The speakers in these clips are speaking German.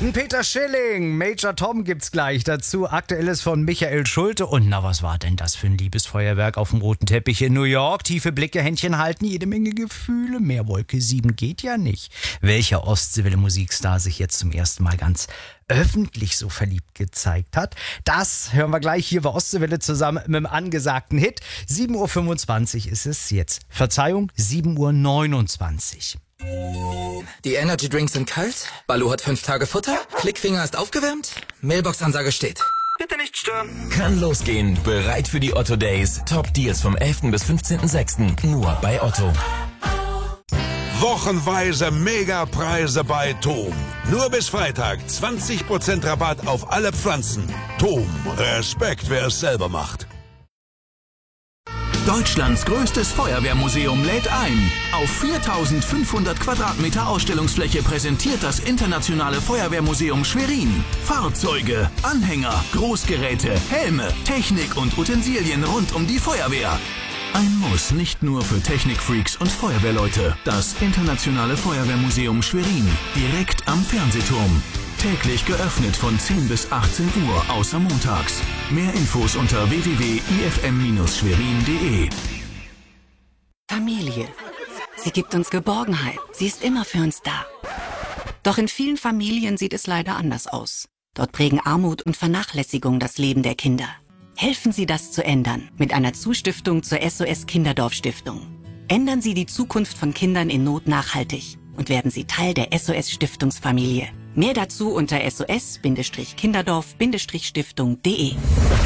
Peter Schilling, Major Tom gibt's gleich dazu. Aktuelles von Michael Schulte. Und na, was war denn das für ein Liebesfeuerwerk auf dem roten Teppich in New York? Tiefe Blicke, Händchen halten, jede Menge Gefühle. Mehr Wolke 7 geht ja nicht. Welcher Ostseewelle-Musikstar sich jetzt zum ersten Mal ganz öffentlich so verliebt gezeigt hat? Das hören wir gleich hier bei Ostseewelle zusammen mit dem angesagten Hit. 7.25 Uhr ist es jetzt. Verzeihung, 7.29 Uhr. Die Energy Drinks sind kalt, Balu hat 5 Tage Futter, Klickfinger ist aufgewärmt, Mailbox-Ansage steht. Bitte nicht stören. Kann losgehen. Bereit für die Otto Days. Top Deals vom 11. bis 15.06. Nur bei Otto. Wochenweise Megapreise bei Tom. Nur bis Freitag 20% Rabatt auf alle Pflanzen. Tom, Respekt, wer es selber macht. Deutschlands größtes Feuerwehrmuseum lädt ein. Auf 4.500 Quadratmeter Ausstellungsfläche präsentiert das Internationale Feuerwehrmuseum Schwerin Fahrzeuge, Anhänger, Großgeräte, Helme, Technik und Utensilien rund um die Feuerwehr. Ein Muss nicht nur für Technikfreaks und Feuerwehrleute. Das Internationale Feuerwehrmuseum Schwerin, direkt am Fernsehturm. Täglich geöffnet von 10 bis 18 Uhr, außer montags. Mehr Infos unter www.ifm-schwerin.de. Familie. Sie gibt uns Geborgenheit. Sie ist immer für uns da. Doch in vielen Familien sieht es leider anders aus. Dort prägen Armut und Vernachlässigung das Leben der Kinder. Helfen Sie, das zu ändern mit einer Zustiftung zur SOS Kinderdorf Stiftung. Ändern Sie die Zukunft von Kindern in Not nachhaltig und werden Sie Teil der SOS Stiftungsfamilie. Mehr dazu unter sos-kinderdorf-stiftung.de.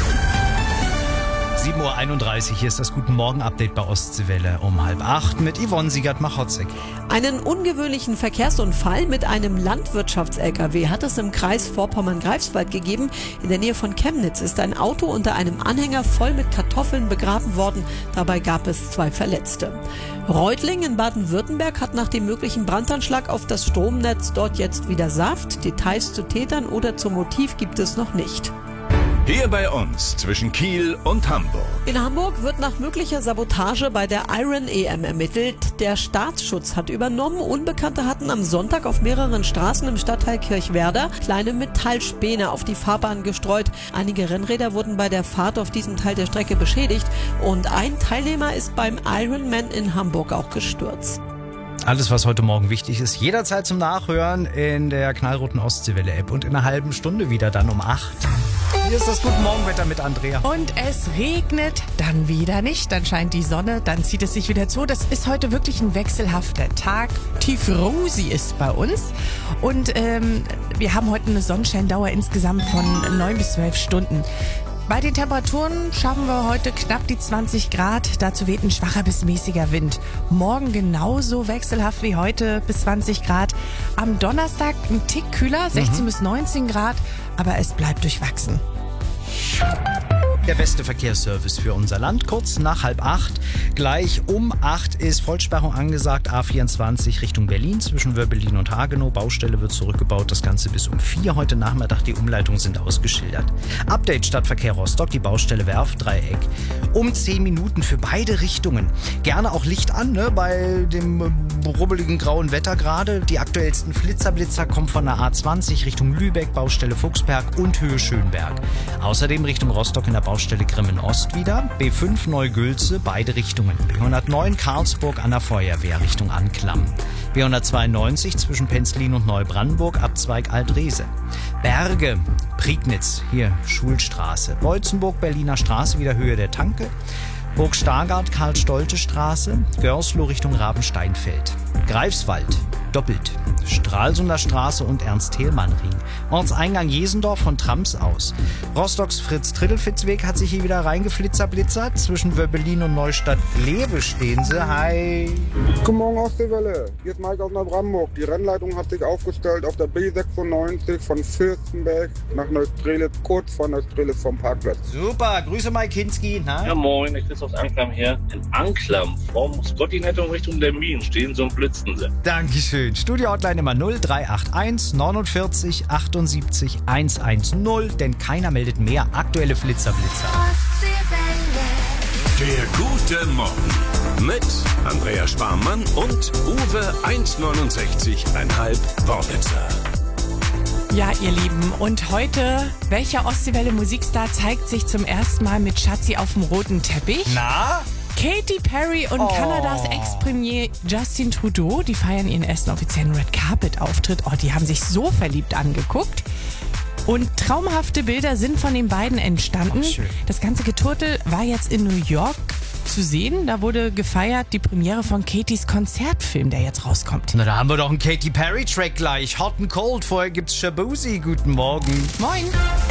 7.31 Uhr, hier ist das Guten Morgen-Update bei Ostseewelle um 7:30 mit Yvonne Siegert-Machotzek. Einen ungewöhnlichen Verkehrsunfall mit einem Landwirtschafts-LKW hat es im Kreis Vorpommern-Greifswald gegeben. In der Nähe von Chemnitz ist ein Auto unter einem Anhänger voll mit Kartoffeln begraben worden. Dabei gab es 2 Verletzte. Reutling in Baden-Württemberg hat nach dem möglichen Brandanschlag auf das Stromnetz dort jetzt wieder Saft. Details zu Tätern oder zum Motiv gibt es noch nicht. Hier bei uns zwischen Kiel und Hamburg. In Hamburg wird nach möglicher Sabotage bei der Iron EM ermittelt. Der Staatsschutz hat übernommen. Unbekannte hatten am Sonntag auf mehreren Straßen im Stadtteil Kirchwerder kleine Metallspäne auf die Fahrbahn gestreut. Einige Rennräder wurden bei der Fahrt auf diesem Teil der Strecke beschädigt. Und ein Teilnehmer ist beim Ironman in Hamburg auch gestürzt. Alles, was heute Morgen wichtig ist, jederzeit zum Nachhören in der knallroten Ostseewelle-App und in einer halben Stunde wieder dann um 8. Hier ist das Guten Morgenwetter mit Andrea. Und es regnet, dann wieder nicht, dann scheint die Sonne, dann zieht es sich wieder zu. Das ist heute wirklich ein wechselhafter Tag. Tiefrosi ist bei uns und wir haben heute eine Sonnenscheindauer insgesamt von 9 bis 12 Stunden. Bei den Temperaturen schaffen wir heute knapp die 20 Grad. Dazu weht ein schwacher bis mäßiger Wind. Morgen genauso wechselhaft wie heute bis 20 Grad. Am Donnerstag ein Tick kühler, 16 bis 19 Grad. Aber es bleibt durchwachsen. Der beste Verkehrsservice für unser Land. Kurz nach 7:30. Gleich um 8 ist Vollsperrung angesagt. A24 Richtung Berlin zwischen Wörbelin und Hagenow. Baustelle wird zurückgebaut. Das Ganze bis um 4 heute Nachmittag. Die Umleitungen sind ausgeschildert. Update Stadtverkehr Rostock. Die Baustelle Werftdreieck. Um 10 Minuten für beide Richtungen. Gerne auch Licht an, ne, bei dem rubbeligen grauen Wetter gerade. Die aktuellsten Blitzer kommen von der A20 Richtung Lübeck, Baustelle Fuchsberg und Höhe Schönberg. Außerdem Richtung Rostock in der Baustelle Grimmen Ost wieder. B5 Neugülze, beide Richtungen. B109 Karlsburg an der Feuerwehr Richtung Anklam. B192 zwischen Penzlin und Neubrandenburg, Abzweig Aldrese. Berge, Prignitz, hier Schulstraße. Beutzenburg, Berliner Straße, wieder Höhe der Tanke. Burg Stargard, Karl-Stolte-Straße, Görsloh Richtung Rabensteinfeld. Greifswald, doppelt. Stralsunder Straße und Ernst-Thälmann-Ring. Ortseingang Jesendorf von Trams aus. Rostocks Fritz-Trittelfitz-Weg hat sich hier wieder reingeflitzerblitzert. Zwischen Wöbbelin und Neustadt-Lewe stehen sie. Hi. Guten Morgen aus der Welle. Hier ist Mike aus Neubrandenburg. Die Rennleitung hat sich aufgestellt auf der B96 von Fürstenberg nach Neustrelitz, kurz vor Neustrelitz vom Parkplatz. Super, Grüße Mike Kinski. Na? Ja moin, ich bin aus Anklam hier. In Anklam, vom Scottinetto Richtung der Minen stehen so ein Blitzensee. Dankeschön. Studio-Hotline immer 0381 49 78 110, denn keiner meldet mehr aktuelle Flitzer-Blitzer. Der gute Morgen mit Andrea Sparmann und Uwe 1,69,5 Worbitzer. Ja, ihr Lieben, und heute, welcher Ostseewelle Musikstar zeigt sich zum ersten Mal mit Schatzi auf dem roten Teppich? Na? Katy Perry und Kanadas Ex-Premier Justin Trudeau, die feiern ihren ersten offiziellen Red Carpet-Auftritt. Oh, die haben sich so verliebt angeguckt. Und traumhafte Bilder sind von den beiden entstanden. Das ganze Geturtel war jetzt in New York zu sehen. Da wurde gefeiert die Premiere von Katys Konzertfilm, der jetzt rauskommt. Na, da haben wir doch einen Katy Perry-Track gleich. Hot and Cold. Vorher gibt's Shabuzi. Guten Morgen. Moin.